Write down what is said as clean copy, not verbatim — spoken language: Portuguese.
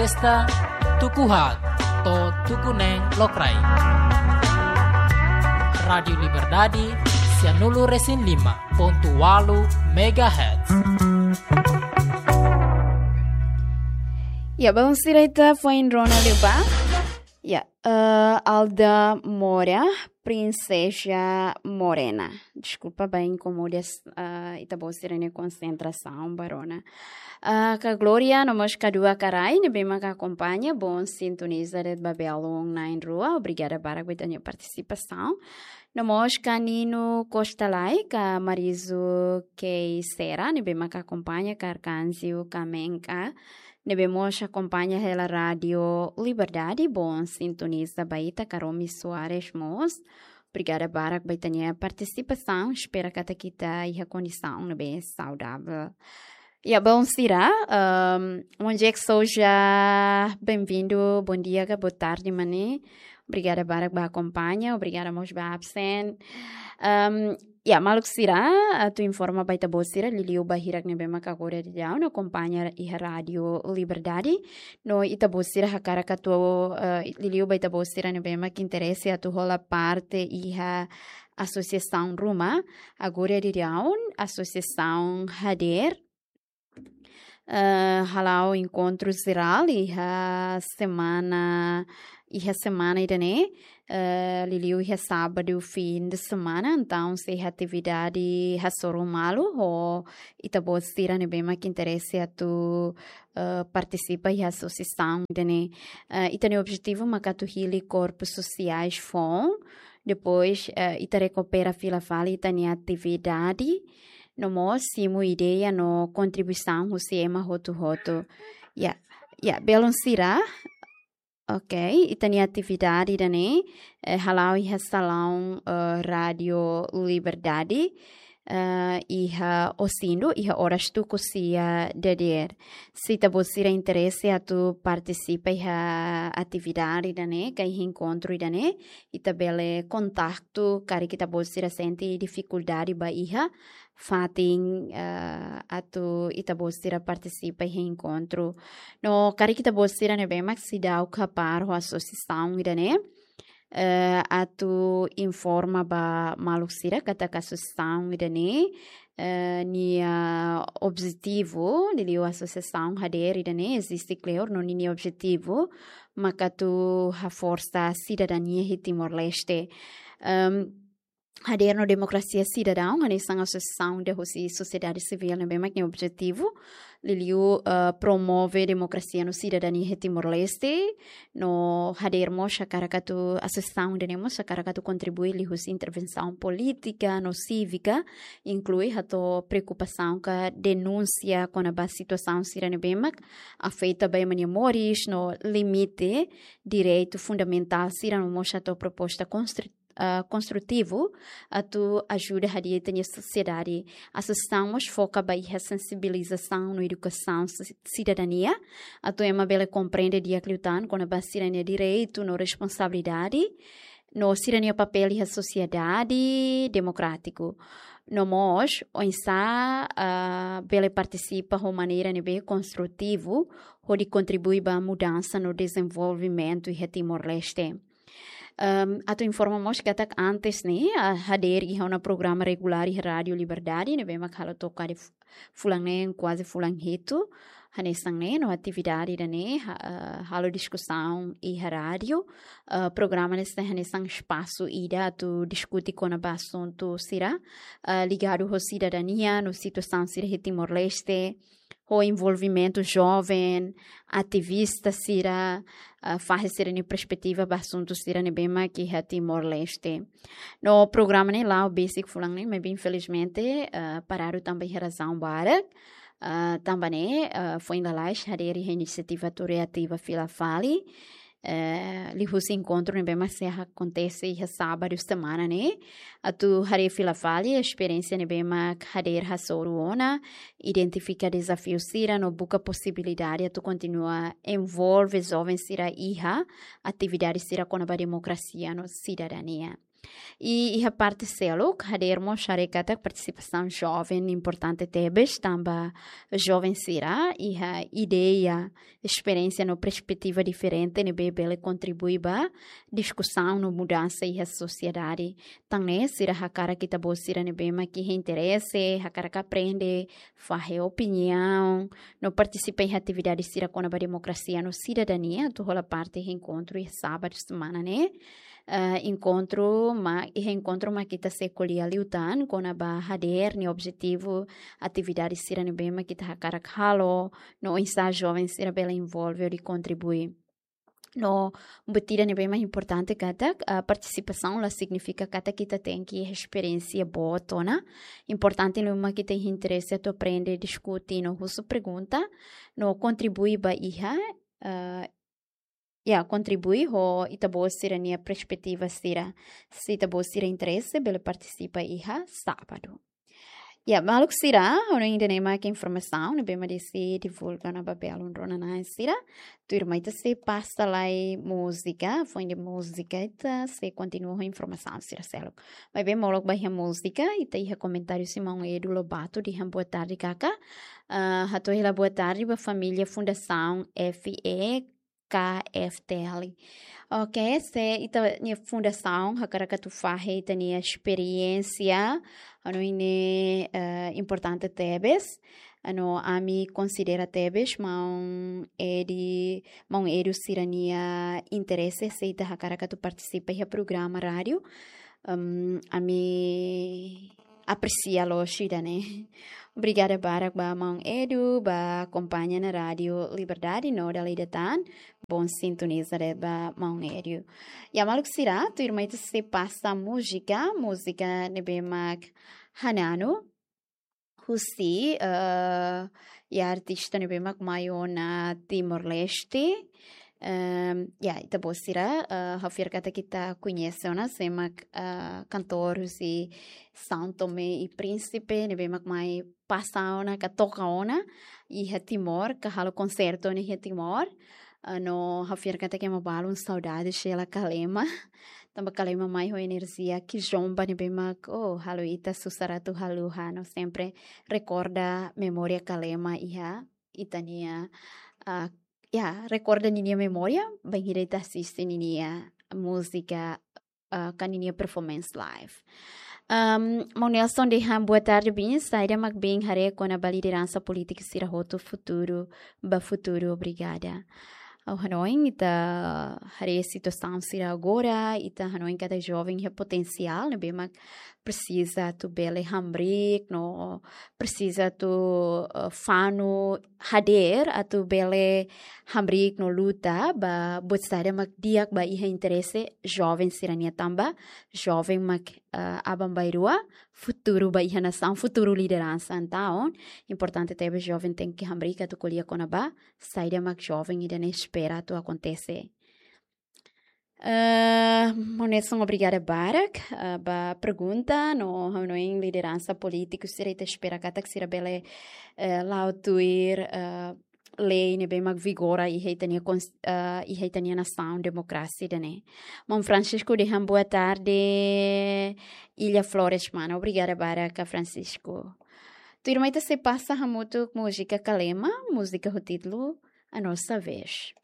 Esta Tukuhat to Tukuneng Lokrai. Radio Liberdade 105.8 MHz. Ya, vamos direita foi em Ronald Uba. Ya, Alda Moura, Princesa Morena. Desculpa bem como Itabos Sirene concentração, barona. Que Glória, nós cadua carai, ne bem que acompanha, bom sintoniza de Babelon na rua. Obrigada para a minha participação. Nós canino Costalai, que Marizo que será, ne bem que acompanha, Carcanzio, Camenca. Nebemos acompanha a Rádio Liberdade, bom sintoniza baita Caromi Soares Mos. Obrigada para a minha participação. Espero que até aqui tá a condição bem saudável. E bom será, onde é que seja bem-vindo, bom dia, boa tarde, mané. Obrigada para a acompanha, obrigada mos ba absent. Maluk será, tu informa baita boa será, Liliu Bahirak nebe makagora de down, acompanha a Rádio Liberdade. No itabo será hakara katu Liliu baita boa será nebe mak interesse a tu rola parte a Associação Ruma, agora de down, Associação Hader. Halau encontro geral e a semana né? Liliu e sábado fim de semana, então se a atividade hasoro malo ou itabo sira ne bem que interesse a tu participa e associação né? E tem o objetivo macatu hili corpos sociais fom depois ita recupera fila fala e tem atividade no mos simu ideia no contribuição o ema roto belon sira. Ok, e tem atividade né? Halau e salão Rádio Liberdade e osindo e horas tu cosia deder. Se tu você interesse a tu participa e atividade né? Que encontro né? E também contato cari que tu você sente dificuldade ba fatin atu itabosira participa e encontro no cari que itabosira ne bem mas se dá o capar a associação né atu informa ba maluxira kata associação né nia objetivo de a associação hader né existe claro no nia objetivo makatu a força cidadania de Timor-Leste hader no democracia cidadã, a associação de sociedade civil é bem mais que objetivo. Liliu promove democracia no cidadania de Timor-Leste. No hadermos a caracatu associação de nemos a caracatu contribui li intervenção política no cívica, inclui a to preocupação com a denúncia com a situação cidadania bem mais afeta bem mania moris no limite direito fundamental cidadão mos a to proposta construtivo a tu ajuda a dieta na sociedade. A associação foca bem a sensibilização na educação cidadania. A tu bela compreende dia lutar com a cidadania direito, na responsabilidade, no cidadania papel e a sociedade democrático. No mos, onsa bela participa de maneira bem construtivo, onde contribui para a mudança no desenvolvimento e Timor-Leste. Ato informamos que até antes né hader e um programa regular e Rádio Liberdade né bem makalo tocar de fulang né quase fulang hito hanesang né no atividade né halo discussão e rádio programa nesse hanesang espaço ida tu discute com a assunto sira ligado à cidadania no situação sira de Timor-Leste o envolvimento jovem, ativista sira faz ser em perspectiva para assuntos sira bem mais que a Timor-Leste. No programa né lá o basic fulang né, mas infelizmente pararam também a razão para também foi ainda lá a iniciativa criativa Fila Fali. Li se encontro né bem mas se acontece sábado semana né a tu hare fila fali experiência né bem mas hader hasoruona identifica desafios sira no busca possibilidade a tu continua envolve jovens sira atividade sira com a democracia no cidadania E a parte selo, hadermo syarikat participação jovem importante tebes, também jovem será e a ideia, experiência no perspectiva diferente, ne bebele contribui ba discussão no mudança e a sociedade. Também será a cara que tabo será ne bema que interesse, a cara que aprende, faz opinião, no participa em atividades será com a democracia no cidadania, tu rola parte encontro e sábado semana, né? Encontro ma kita se colhia liutan com a hader ni objetivo atividades sira ni bema kita hakarak halo no insa jovem sira bela envolve e contribui no betida ni bema importante kata a participação lá significa kata kita tem que experiência boa tona importante no ma kita interesse tu aprende discute no husu pergunta no contribui ba iha contribui ho itabo sira nia perspectiva sira se itabo sira interesse bele participa iha sábado. Maluk sira, ono ainda nem mais que informação, ne bema desse divulga na babel rona na sira. Tu irmã ita se passa lá e música, foi de música ita se continua a informação sira selo. Mas bem molok bahia música ita iha comentário Simão Edu Lobato de boa tarde kaka. Hato ela boa tarde ba família Fundação FE KFTL. Ok, se ita minha fundação, a cara que tu faz, ita minha experiência, ano ine importante tebes, ano a mi considera tebes, mão eri sirania interesse, se ita a cara que tu participa em programa rádio, a mi aprecia lo shida, né? Obrigada barak ba mão Edu, ba acompanha na rádio Liberdade, no da Lidatan, bom sintonizar ba mão Edu. E a maluk sira, tu irmã se passa música nebemak Hanano, Husi, e artista nebemak maior na Timor-Leste. Ita bosira, hafir kata kita conhece, né? Semak cantor si São Tomé e Príncipe, ne bemak mai passaona ka tokaona e Timor, ka halo concerto ne Timor. No hafir kata que mabalun saudade shela kalema. Tamba kalema mai ho energia que jomba ne bemak halo ita susaratu haluha, no sempre recorda memória kalema iha itania recorda ninia memória, bem direita assiste ninia música, ninia performance live. Nelson de boa tarde, bem, saída mag bem, hare com a liderança política sira roto futuro, obrigada. O Hanoi, ita hare situação sira agora, ita Hanoi cada jovem é potencial, né, bem, mag precisa tu bele hambrik, no precisa tu fano hader atu bele hambrik no luta ba botsada mak diak ba iha interesse jovem sirania tamba jovem mak abambairua futuro ba iha nação futuro liderança então importante tebe jovem tem que hambrik atu colher conaba saída mak jovem ida espera tu acontece. Nelson, obrigada Barak. Ba pergunta no em liderança política será te espera que será bele lautuir lei ne bem mag vigora e heitania nação democracia né. Mon Francisco de boa tarde Ilha Flores mano. Obrigada Barak Francisco. Tu irmã se passa muito música calema, música o título A Nossa Vez.